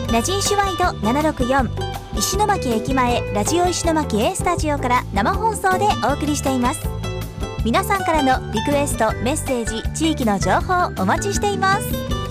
ラジンシュワイド764石巻駅前ラジオ石巻 A スタジオから生放送でお送りしています。皆さんからのリクエスト、メッセージ、地域の情報お待ちしています。